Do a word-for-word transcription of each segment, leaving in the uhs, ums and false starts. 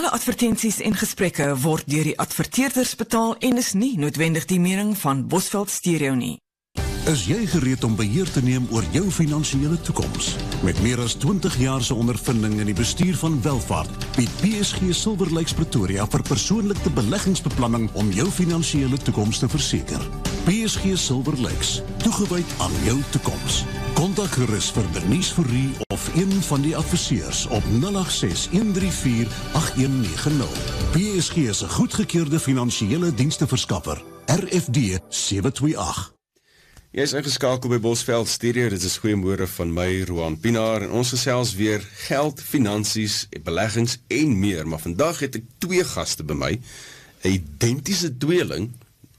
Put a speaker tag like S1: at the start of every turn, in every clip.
S1: Alle advertensies en gesprekke word deur die adverteerders betaal en is nie noodwendig die mening van Bosveld Stereo nie.
S2: Is jy gereed om beheer te neem oor jou finansiële toekoms? Met meer as twintig jaar se ondervinding in die bestuur van welvaart, bied P S G Silver Lakes Pretoria vir persoonlike beleggingsbeplanning om jou finansiële toekoms te verseker. P S G Silver Lakes, toegewyd aan jou toekoms. Kontak gerus vir Bernice Fourie of een van die adviseurs op nul agt ses, een drie vier, agt een nege nul. P S G is 'n goedgekeurde finansiële diensteverskaffer. R F D sewe twee agt.
S3: Jy is ingeskakel by Bosveld Stereo, dit is goeiemôre van my, Roan Pinaar, en ons gesels weer geld, finansies, beleggings en meer, maar vandag het ek twee gaste by my, 'n identiese tweeling,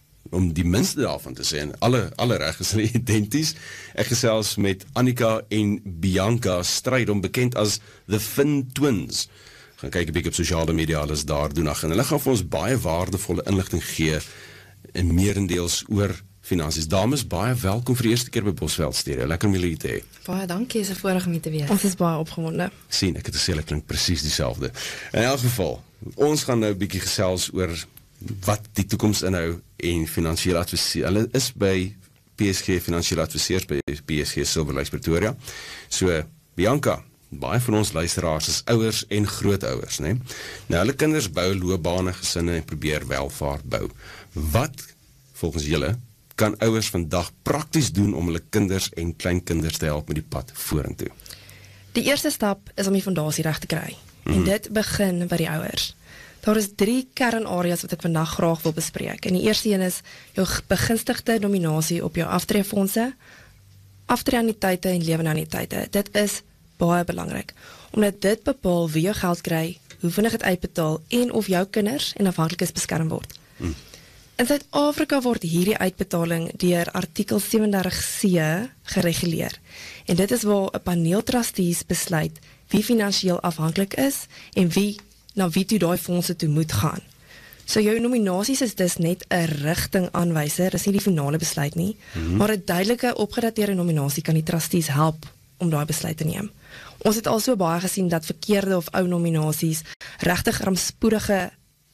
S3: om die minste daarvan te sê, en alle, alle reg is hulle identies. Ek gesels met Annika en Bianca Strydom, bekend as The Fin Twins. Gaan kyk 'n bietjie op sosiale media, alles daar doen, en hulle gaan vir ons baie waardevolle inligting gee, en meerendeels oor finansies. Dames, baie welkom vir die eerste keer by Bosveld Stereo. Lekker om julle hier te hê.
S4: Baie dankie, is 'n voorreg om hier te wees.
S5: Ons is baie opgewonde.
S3: Sien, ek het gesê, hulle klink presies dieselfde. In elk geval, ons gaan nou 'n bietjie gesels oor wat die toekoms inhou en finansiële adviseer. Hulle is by P S G finansiële adviseurs by P S G Silver Lakes Pretoria. So, Bianca, baie van ons luisteraars is ouers en grootouers, né? Nou, hulle kinders bou loopbane, gesinne en probeer welvaart bou. Wat, volgens julle, kan ouers vandag prakties doen om hulle kinders en kleinkinders te help met die pad vorentoe?
S5: Die eerste stap is om die fondasie reg te kry. Mm. En dit begin by die ouers. Daar is drie kernareas wat ek vandag graag wil bespreek. En die eerste een is jou begunstigde nominasie op jou aftreefondse, aftreeanniteite en lewenanniteite. Dit is baie belangrik, omdat dit bepaal wie jou geld kry, hoe vinnig dit uitbetaal en of jou kinders en afhanklikes beskerm word. Mm. In Suid-Afrika word hierdie uitbetaling deur artikel sewe en dertig C gereguleer. En dit is waar 'n paneel trustees besluit wie finansiëel afhanklik is en wie na wie toe daai fondse toe moet gaan. So jou nominasies is dus net 'n rigtingaanwyser, dis nie die finale besluit nie, mm-hmm. maar 'n duidelike opgedateerde nominasie kan die trustees help om daai besluit te neem. Ons het al so baie gesien dat verkeerde of ou nominasies regtig rampspoedige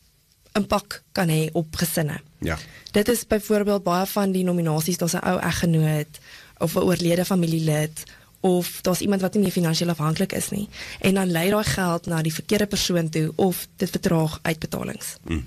S5: impak kan hê op gesinne.
S3: Ja.
S5: Dit is byvoorbeeld baie van die nominasies, daar's 'n ou eggenoot, of 'n oorlede familielid, of daar's iemand wat nie meer finansiëel afhanklik is nie, en dan lei daai geld na die verkeerde persoon toe, of dit vertraag uitbetalings. Mm.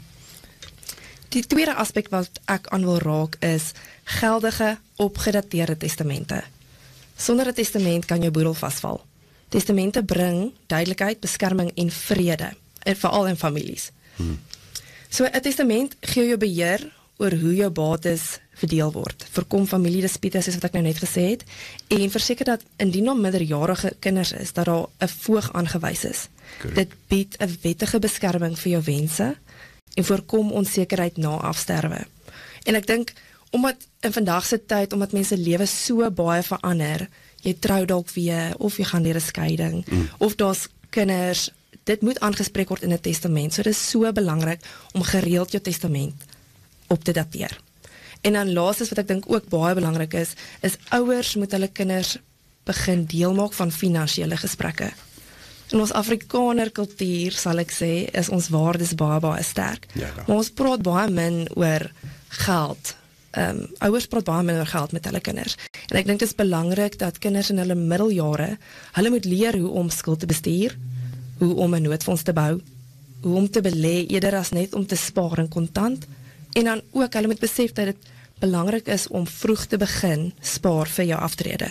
S5: Die tweede aspek wat ek aan wil raak is geldige, opgedateerde testamente. Sonder 'n testament kan jou boedel vasval. Testamente bring duidelikheid, beskerming en vrede, en veral in families. Mm. So 'n testament gee jou beheer oor hoe jou bates verdeel word. Voorkom familiedispute, soos wat ek nou net gesê het, en verseker dat indien daar minderjarige kinders is, dat daar 'n voog aangewys is. Correct. Dit bied 'n wettige beskerming vir jou wense en voorkom onsekerheid na afsterwe. En ek dink, omdat in vandag se tyd, omdat mense lewe so baie verander, jy trou dalk weer, of jy gaan deur 'n skeiding, mm. of daar's kinders, dit moet aangespreek word in 'n testament. So dit is so belangrik om gereeld jou testament op te dateer. En dan laastens wat ek dink ook baie belangrik is, is ouers moet hulle kinders begin deel maak van finansiële gesprekke. In ons Afrikaner kultuur, sal ek sê, is ons waardes baie baie sterk. Ja, ja. Maar ons praat baie min oor geld. Um, ouers praat baie min oor geld met hulle kinders. En ek dink dit is belangrik dat kinders in hulle middeljare, hulle moet leer hoe om skuld te bestuur, hoe om 'n noodfonds te bou, hoe om te belê eerder as net om te spaar in kontant, en dan ook, hulle moet besef dat dit belangrik is om vroeg te begin spaar vir jou aftrede.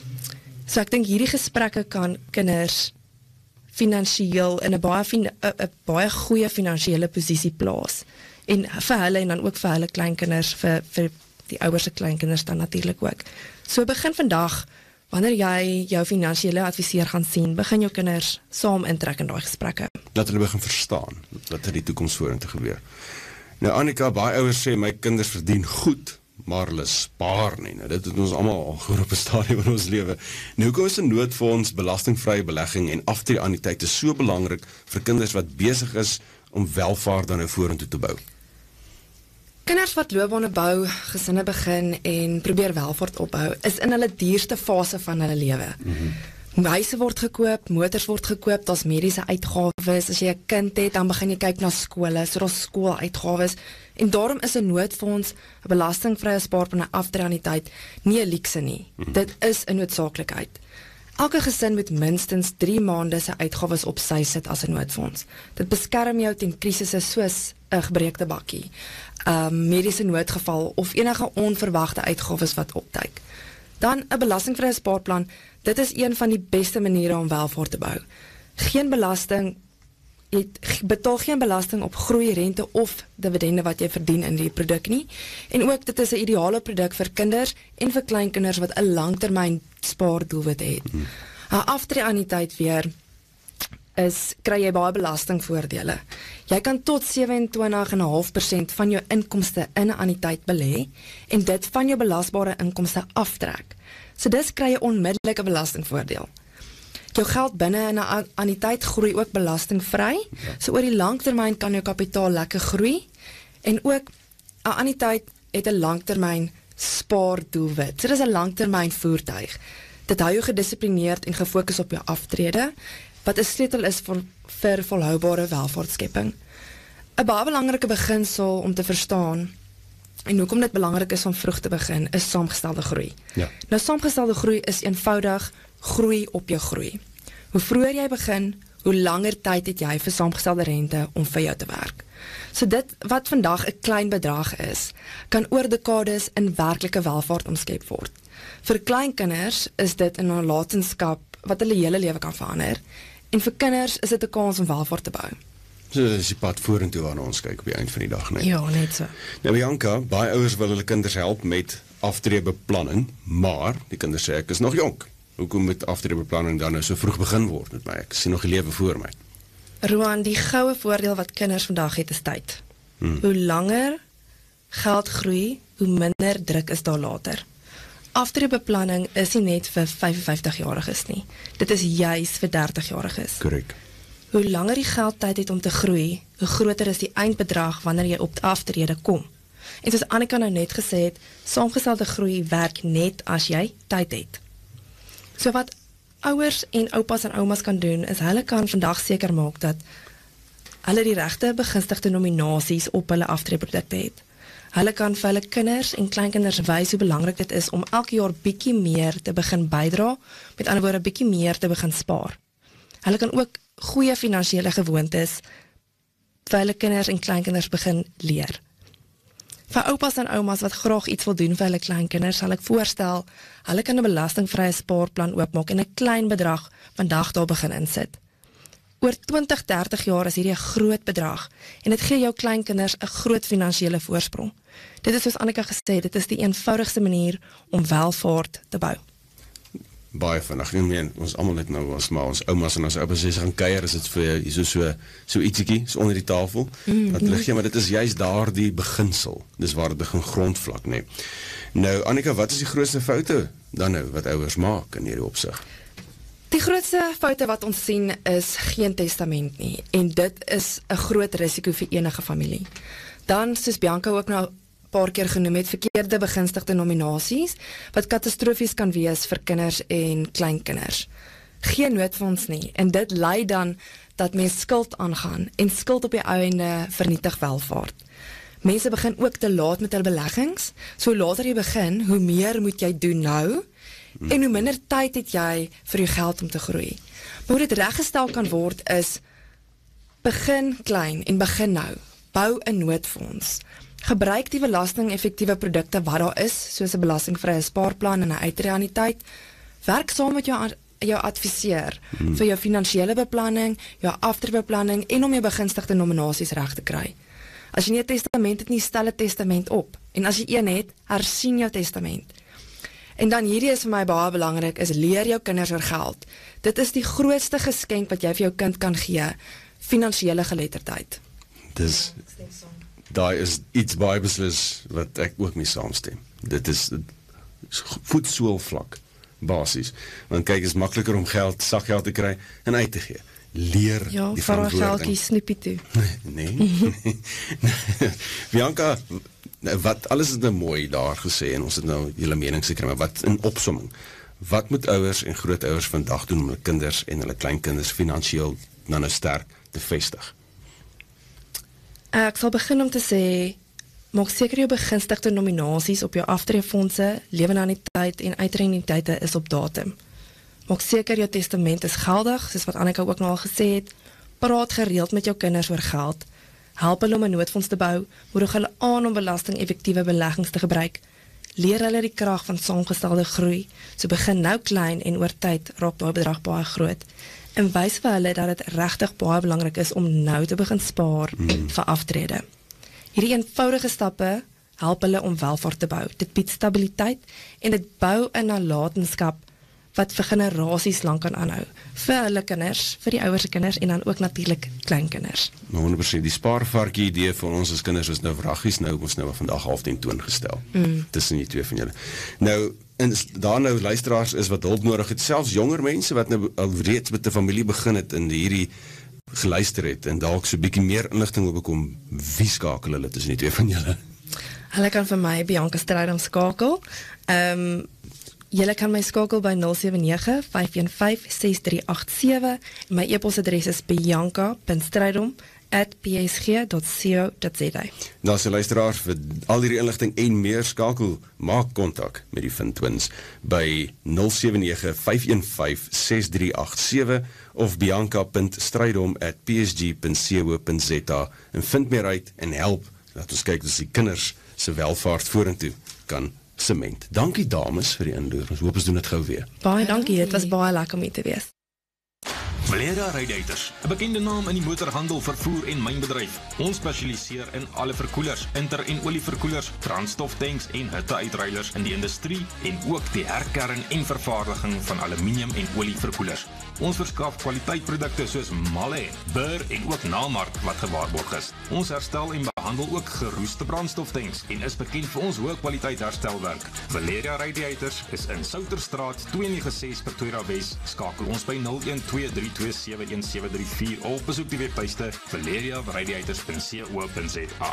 S5: So ek dink hierdie gesprekke kan kinders finansiëel in 'n baie, fin- 'n baie goeie finansiële posisie plaas, en vir hulle en dan ook vir hulle kleinkinders, vir, vir die ouers se kleinkinders dan natuurlik ook. So begin vandag, wanneer jy jou finansiële adviseur gaan sien, begin jou kinders saam intrek in daai gesprekke.
S3: Dat hulle begin verstaan wat in die toekoms vorentoe gebeur. Nou Annika, baie ouers sê, my kinders verdien goed, maar hulle spaar nie. Nou, dit het ons allemaal al gehoor op 'n stadium in ons lewe. Nou, hoekom is 'n noodfonds, belastingvrye belegging en aftreeanniteite so belangrik vir kinders wat besig is om welvaart dan nou vorentoe te bou?
S4: Kinders wat loopbane bou, gesinne begin en probeer welvaart opbou, is in hulle duurste fase van hulle lewe. Mm-hmm. Huise word gekoop, motors word gekoop, daar's mediese uitgawes, as jy 'n kind het, dan begin jy kyk na skole, so daar's skooluitgawes, en daarom is 'n noodfonds, 'n belastingvrye spaarplan, 'n aftreeanniteit, nie 'n luukse nie. Mm-hmm. Dit is 'n noodsaaklikheid. Elke gesin moet minstens drie maande se uitgawes op sy sit as 'n noodfonds. Dit beskerm jou teen krisisse soos 'n gebreekte bakkie, um, mediese noodgeval of enige onverwagte uitgawes wat opduik. Dan 'n belastingvrye spaarplan. Dit is een van die beste maniere om welvaart te bou. Geen belasting, jy betaal geen belasting op groei, rente of dividende wat jy verdien in die produk nie. En ook dit is 'n ideale produk vir kinders en vir kleinkinders wat 'n langtermyn spaardoelwit het. 'n hmm. Aftreeanniteit weer is kry jy baie belastingvoordele. Jy kan tot sewe-en-twintig komma vyf persent van jou inkomste in 'n anniteit belê en dit van jou belasbare inkomste aftrek. So dis kry jy onmiddellike belastingvoordeel. Jou geld binne in 'n anniteit groei ook belastingvry. Ja. So oor die langtermyn kan jou kapitaal lekker groei en ook 'n anniteit het 'n langtermyn spaardoelwit. So dis 'n langtermyn voertuig. Dit hou jou gedissiplineerd en gefokus op jou aftrede, wat 'n sleutel is vir, vir volhoubare welvaartskepping. 'n Baie belangrike beginsel om te verstaan en hoekom dit belangrik is om vroeg te begin, is saamgestelde groei.
S3: Ja.
S4: Nou, saamgestelde groei is eenvoudig groei op jou groei. Hoe vroeër jy begin, hoe langer tyd het jy vir saamgestelde rente om vir jou te werk. So dit wat vandag 'n klein bedrag is, kan oor dekades in werklike welvaart omskep word. Vir kleinkinders is dit 'n nalatenskap wat hulle hele lewe kan verander, en vir kinders is dit 'n kans om welvaart te bou.
S3: So dis die pad vorentoe waarna ons kyk op die eind van die dag, nee.
S4: Ja, net so.
S3: Nou Bianca, baie ouers wil hulle kinders help met aftreebeplanning, maar die kinders sê ek is nog jonk. Hoekom moet aftreebeplanning dan nou so vroeg begin word met my? Ek sien nog die lewe voor my.
S4: Roan, die goue voordeel wat kinders vandag het is tyd. Hmm. Hoe langer geld groei, hoe minder druk is daar later. Aftreebeplanning is nie net vir vyf-en-vyftig-jariges nie. Dit is juis vir dertig-jariges.
S3: Korrek.
S4: Hoe langer die geldtyd het om te groei, hoe groter is die eindbedrag wanneer jy op die aftrede kom. En soos Annika nou net gesê het, saamgestelde groei werk net as jy tyd het. So wat ouers en oupas en oumas kan doen, is hulle kan vandag seker maak dat hulle die regte begunstigde nominasies op hulle aftreeprodukte het. Hulle kan vir hulle kinders en kleinkinders wys hoe belangrik dit is om elke jaar bietjie meer te begin bydra, met ander woorde bietjie meer te begin spaar. Hulle kan ook goeie finansiële gewoontes vir hulle kinders en kleinkinders begin leer. Vir oupas en oumas wat graag iets wil doen vir hulle kleinkinders, sal ek voorstel, hulle kan 'n belastingvrye spaarplan oopmaak en 'n klein bedrag vandag daar begin insit. Oor twintig, dertig jaar is hierdie 'n groot bedrag en dit gee jou kleinkinders 'n groot finansiële voorsprong. Dit is soos Annika gesê, dit is die eenvoudigste manier om welvaart te bou.
S3: Baie vinnig, nie meer, ons almal net nou, ons maar ons oumas en ons oupas sê, gaan kuier, is dit vir hier so, so, so ietsiekie, so onder die tafel, mm, dat hulle gee, maar dit is juist daar die beginsel, dis waar dit begin grondvlak, nee. Nou, Annika, wat is die grootste foute dan nou, wat ouers maak in hierdie opsig?
S4: Die grootste foute wat ons sien is geen testament nie, en dit is 'n groot risiko vir enige familie. Dan, soos Bianca ook nou paar keer genoem het, verkeerde begunstigde nominasies, wat katastrofies kan wees vir kinders en kleinkinders. Geen noodfonds nie, en dit lei dan dat mens skuld aangaan, en skuld op die ou ende vernietig welvaart. Mense begin ook te laat met hulle beleggings, so hoe later jy begin, hoe meer moet jy doen nou, en hoe minder tyd het jy vir jou geld om te groei. Maar hoe dit reggestel kan word is, begin klein en begin nou, bou 'n noodfonds. Gebruik die belasting-effektiewe produkte wat daar is, soos 'n belastingvrye spaarplan en 'n uitreanniteit. Werk saam met jou, jou adviseur hmm. vir jou finansiële beplanning, jou aftreebeplanning en om jou begunstigde nominasies reg te kry. As jy nie 'n testament het nie, stel 'n testament op. En as jy een het, hersien jou testament. En dan hierdie is vir my baie belangrik, is leer jou kinders oor geld. Dit is die grootste geskenk wat jy vir jou kind kan gee, finansiële geletterdheid.
S3: Dis Daar is iets baie beslis wat ek ook mee saamstem. Dit is voetsoolvlak, basies. Want kyk, is makliker om geld, sakgeld te kry en uit te gee. Leer
S4: ja,
S3: die verantwoording. Ja, vir
S4: geldjie snoepie toe.
S3: Nee, nee. Bianca, wat, alles is nou mooi daar gesê en ons het nou julle mening gekry, maar wat in opsomming, wat moet ouers en grootouers vandag doen om hulle kinders en hulle kleinkinders finansiëel nou nou sterk te vestig?
S5: Ek sal begin om te sê, maak seker jou begunstigde nominasies op jou aftreefondse, lewenanniteit en uitreniteite is op datum. Maak seker jou testament is geldig, soos wat Annika ook nou al gesê het. Praat gereeld met jou kinders oor geld. Help hulle om 'n noodfonds te bou, moedig hulle aan om belasting-effektiewe beleggings te gebruik. Leer hulle die krag van saamgestelde groei, so begin nou klein en oor tyd raak daai bedrag baie groot. En wys vir hulle dat dit regtig baie belangrik is om nou te begin spaar mm. vir aftrede. Hierdie eenvoudige stappe help hulle om welvaart te bou. Dit bied stabiliteit en dit bou 'n nalatenskap wat vir generasies lank kan aanhou. Vir hulle kinders, vir die ouers se kinders en dan ook natuurlik kleinkinders.
S3: honderd persent die spaarvarkie idee vir ons as kinders is nou wraggies, nou ons nou vandag half ten toon gestel. Mm. Tussen die twee van julle. Nou, en daar nou luisteraars is wat hulp nodig het, selfs jonger mense wat nou al reeds met 'n familie begin het in hierdie geluister het en dalk so 'n bietjie meer inligting wil bekom, wie skakel hulle tussen die twee van julle?
S5: Hulle kan vir my Bianca Strydom skakel. Ehm um, Julle kan my skakel by nul sewe nege, vyf een vyf, ses drie agt sewe. My e-posadres is bianca punt strydom at p s g dot co dot z a.
S3: Nou as jy luisteraar vir al hierdie inligting en meer skakel, maak kontak met die Fin Twins by nul sewe nege, vyf een vyf, ses drie agt sewe of bianca punt strydom at p s g punt co punt z a en vind meer uit en help, laat ons kyk dat die kinders se welvaart vorentoe kan sement. Dankie dames vir die inloer. Ons hoop ons doen dit gou weer.
S5: Baie dankie, dit was baie lekker om hier te wees.
S6: Valera Radiators, 'n bekende naam in die motorhandel, vervoer en mynbedryf. Ons spesialiseer in alle verkoelers, inter- en olieverkoelers, brandstoftanks en hitteuitruilers in die industrie en ook die herkern en vervaardiging van aluminium en olieverkoelers. Ons verskaf kwaliteitprodukte soos Malle, Burr en ook Namark wat gewaarborg is. Ons herstel en behandel ook geroeste brandstoftanks en is bekend vir ons hoë kwaliteit herstelwerk. Valeria Radiators is in Souterstraat twee nege ses Pretoria Wes. Skakel ons by nul een twee drie twee sewe een sewe drie vier of besoek die webtuiste valeria radiators punt co punt z a.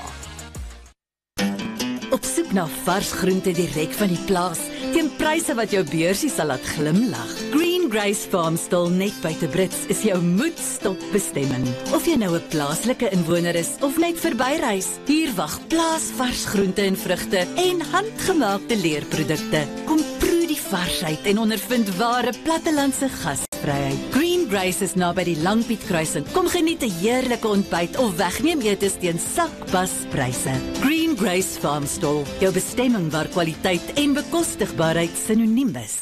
S7: Op soek na vars groente direk van die plaas, teen pryse wat jou beursie sal laat glimlag. Green Grace Farmstall net buite Brits is jou moedstopbestemming. Of jy nou 'n plaaslike inwoner is of net verbyreis, hier wag plaasvars groente en vrugte en handgemaakte leerprodukte. Kom proe die varsheid en ondervind ware plattelandse gasvryheid. Green Grace is naby die Langpiet kruising. Kom geniet 'n heerlike ontbyt of wegneem etes teen sakpaspryse. Green Grace Farmstall, jou bestemming waar kwaliteit en bekostigbaarheid synoniem is.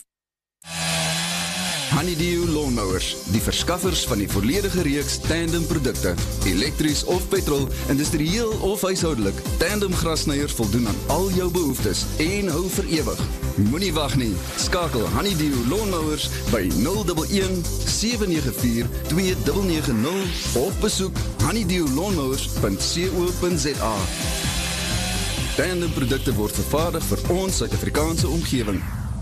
S8: Honeydew Lawnmowers, die verskaffers van die volledige reeks tandem produkte, elektries of petrol, industrieel of huishoudelik. Tandem grasnyers voldoen aan al jou behoeftes en hou vir ewig. Moenie wag nie. Skakel Honeydew Lawnmowers by nul een een, sewe nege vier, twee nege nege nul of besoek honeydew lawnmowers punt co punt z a. Tandem produkte word vervaardig vir ons Suid-Afrikaanse omgewing.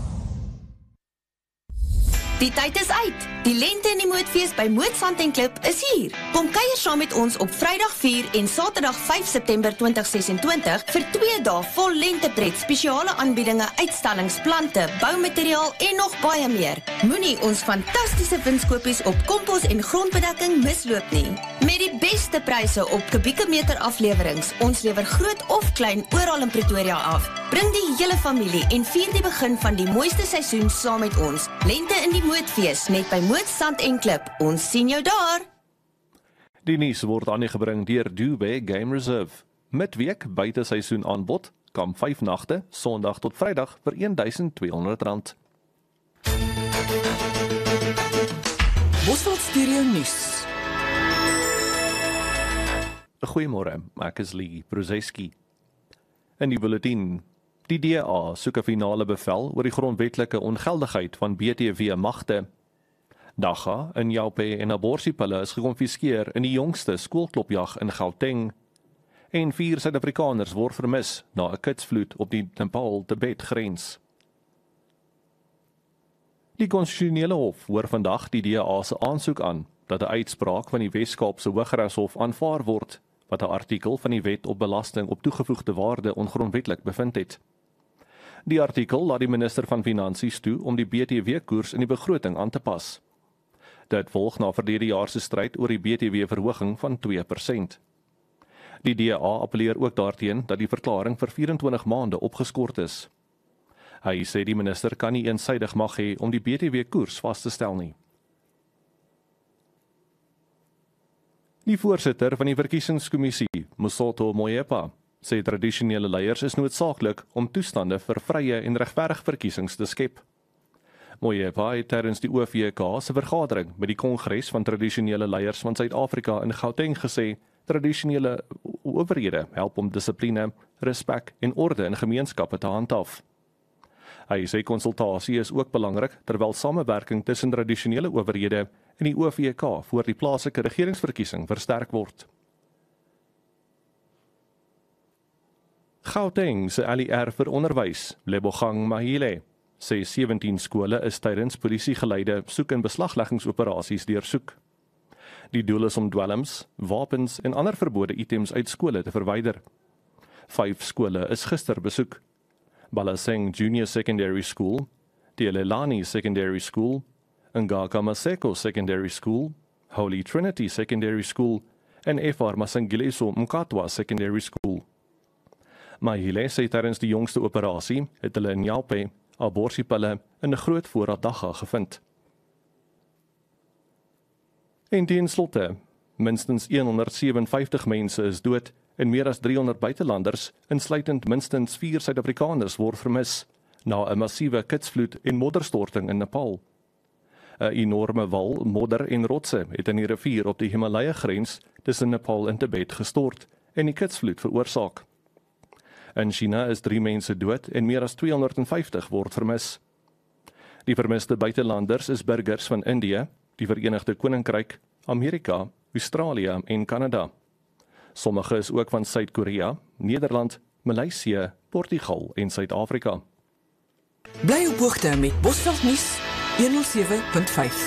S9: Die tyd is uit. Die lente in die mootfees by Moodsand en Klip is hier. Kom kuier saam met ons op Vrydag vier en Saterdag vyf September twintig ses en twintig vir twee dae vol lentepret, spesiale aanbiedinge, uitstallings, plante, boumateriaal en nog baie meer. Moenie ons fantastiese winskoopies op kompos en grondbedekking misloop nie. Met die beste pryse op kubieke meter aflewerings. Ons lewer groot of klein oral in Pretoria af. Bring die hele familie en vier die begin van die mooiste seisoen saam met ons. Lente in die Mootfees net by Moodsand en Klip. Ons sien jou daar.
S10: Die nuus word aan u gebring deur Dubé Game Reserve. Midweek buiteseisoen aanbod, kamp vyf nagte, Sondag tot Vrydag vir een duisend twee honderd rand.
S1: Bosveld Stereo nuus.
S10: Goeiemôre, ek is Lee Bruzeski. In die bulletin. Die D A soek 'n finale bevel oor die grondwetlike ongeldigheid van B T W-magte. Dagga in Jaupe en aborsiepille is gekonfiskeer in die jongste skoolklopjag in Gauteng. En vier Suid-Afrikaners word vermis na 'n kitsvloed op die Nepal-Tibet grens. Die konstitusionele hof hoor vandag die D A se aansoek aan dat 'n uitspraak van die Wes-Kaapse Hooggeregshof aanvaar word, wat 'n artikel van die wet op belasting op toegevoegde waarde ongrondwetlik bevind het. Die artikel laat die minister van Finansies toe om die B T W-koers in die begroting aan te pas. Dit volg na verlede jaar se stryd oor die B T W-verhoging van twee persent. Die D A appeleer ook daarteen dat die verklaring vir vyf-en-twintig maande opgeskort is. Hy sê die minister kan nie eensydig mag hê om die B T W-koers vas te stel nie. Die voorsitter van die verkiesingskommissie, Mosotho Moepa, sê tradisionele leiers is noodsaaklik om toestande vir vrye en regverdige verkiesings te skep. Moepa het tydens die O V K se vergadering met die Kongres van Tradisionele Leiers van Suid-Afrika in Gauteng gesê, tradisionele owerhede help om dissipline, respek en orde in gemeenskappe te handhaaf. Hy sê konsultasie is ook belangrik terwyl samewerking tussen tradisionele owerhede en die O V K voor die plaaslike regeringsverkiesing versterk word. Gauteng se L E R vir onderwys, Lebogang Mahile, sê sewentien skole is tydens polisie-geleide soek- en beslagleggingsoperasies deursoek. Die doel is om dwelms, wapens en ander verbode items uit skole te verwyder. Vyf skole is gister besoek. Balaseng Junior Secondary School, Tielelani Secondary School, Ngakamaseko Secondary School, Holy Trinity Secondary School en F R Masangileso Mkatwa Secondary School. Mahile sê tydens die jongste operasie het hulle in Nyape aborsiepille in 'n groot voorraad dagga gevind. En ten slotte, minstens honderdsewenvyftig mense is dood en meer as driehonderd buitelanders, insluitend minstens vier Suid-Afrikaners, word vermis na 'n massiewe kitsvloed en modderstorting in Nepal. 'n Enorme wal, modder en rotse het in die rivier op die Himalaya grens tussen Nepal en Tibet gestort en die kitsvloed veroorsaak. In China is drie mense dood en meer as tweehonderdvyftig word vermis. Die vermiste buitelanders is burgers van Indië, die Verenigde Koninkryk, Amerika, Australië en Kanada. Sommige is ook van Suid-Korea, Nederland, Maleisië, Portugal en Suid-Afrika.
S1: Bly op hoogte met Bosveld nuus honderd sewe punt vyf.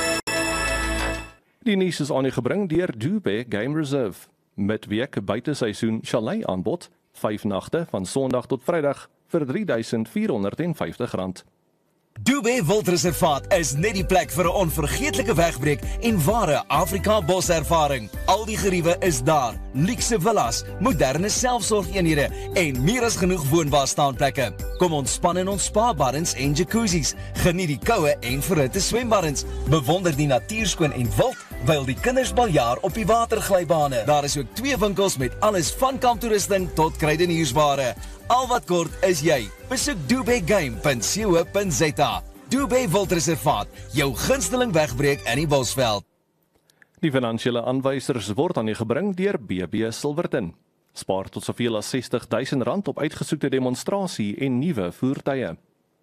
S10: Die nuus is aan u gebring deur Dube Game Reserve. Midweek buiteseisoen chalet aanbod, vyf nagte van Sondag tot Vrydag vir drie duisend vierhonderd vyftig rand.
S11: Dube Wildreservaat is net die plek vir 'n onvergeetlike wegbreek en ware Afrika boservaring. Al die geriewe is daar, luukse villas, moderne selfsorgeenhede en meer as genoeg woonbare staanplekke. Kom ontspan in ons spa-baddens en jacuzzis, geniet die koue en verhitte swembaddens, bewonder die natuurskoon en wild, wyl die kinders baljaar op die waterglybane. Daar is ook twee winkels met alles van kamptoerusting tot kruideniersware. Al wat kort is jy. Besoek dubegame punt co punt za. Dube Wildreservaat, jou gunsteling wegbreek in die Bosveld.
S10: Die finansiële aanwysers word aan u gebring deur B B Silverton. Spaar tot soveel as sestig duisend rand op uitgesoekte demonstrasie en nuwe voertuie.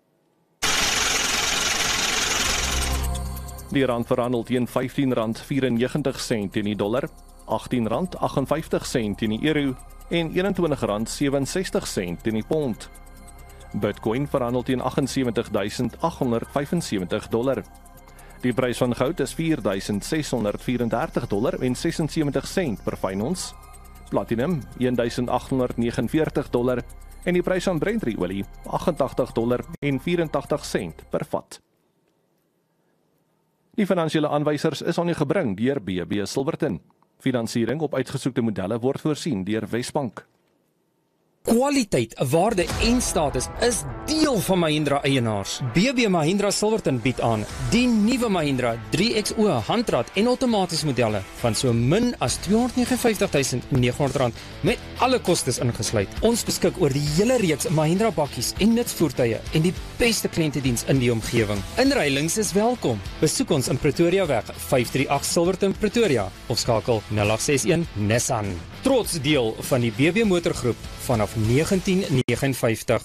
S10: Die rand verhandel teen vyftien rand vyfennegentig sent teen die dollar, agttien rand agtenvyftig sent teen die euro en eenentwintig rand sewenses-tig sent teen die pond. Bitcoin verhandel teen agtensewentig duisend agthonderd vyfensewentig dollar. Die prys van goud is vier duisend seshonderd vyf-en-dertig dollar en sesensewentig sent per fyn ons. Platinum een duisend agthonderd negenenveertig dollar en die prys van Brent-olie agtentagtig dollar en vyerentagtig sent per vat. Die finansiële aanwysers is aan u gebring deur B B Silverton. Finansiering op uitgesoekte modelle word voorsien deur Wesbank.
S12: Kwaliteit, waarde en status is deel van Mahindra eienaars. B B Mahindra Silverton bied aan die nuwe Mahindra drie X O handrat en outomaties modelle van so min as tweehonderdnegenenvyftig duisend negenhonderd rand met alle kostes ingesluit. Ons beskik oor die hele reeks Mahindra bakkies en nutsvoertuie en die beste kliëntediens in die omgewing. Inruilings is welkom. Besoek ons in Pretoria weg vyf drie agt Silverton Pretoria of skakel nul agt ses een Nissan. Trots deel van die B B Motorgroep vanaf negentien negenenvyftig.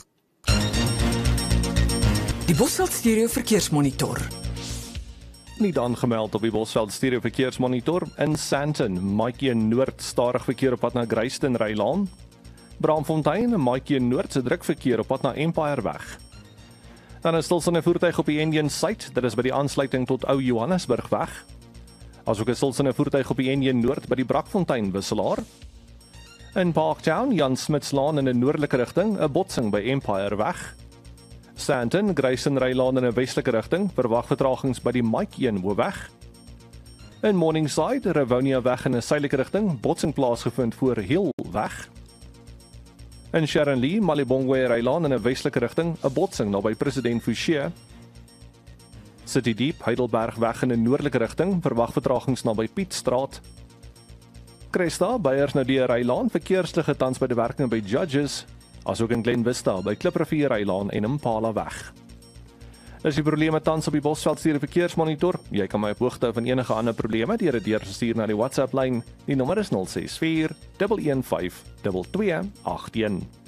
S1: Die Bosveld Stereo Verkeersmonitor.
S10: Nie aangemeld op die Bosveld Stereo Verkeersmonitor in Sandton, Maatjie Noord stadig verkeer op pad na Grayston Rylaan. Braamfontein, Maatjie Noord se druk verkeer op pad na Empire weg. Dan is stilstaande voertuig op die N een Suid, dit is by die aansluiting tot Ou Johannesburg weg. Asook 'n stilstaande voertuig op die N een Noord by die Brakfontein wisselaar. In Parktown, Jan Smitslaan in 'n noordelike rigting, 'n botsing by Empire weg. Sandton, Grayson Rylaan in 'n westelike rigting, verwag vertragings by die Mike een Hoofweg. In Morningside, Rivonia weg in 'n suidelike rigting, botsing plaasgevind voor Hill weg. In Sharon Lee, Malibongwe Rylaan in 'n westelike rigting, 'n botsing naby President Fouché. City Deep, Heidelberg weg in 'n noordelike rigting, verwag vertragings naby Pietstraat. Cresta, Beyers nou die Rylaan, verkeersligte tans by die werking by Judges, asook in Glen Vista by Kliprivier Rylaan en Impala weg. As jy probleme tans op die Bosveld stuur verkeersmonitor, jy kan my op hoogte van enige ander probleme deur 'n deur te stuur na die WhatsApp lyn. Die nommer is nul ses vier een een vyf twee twee agt een.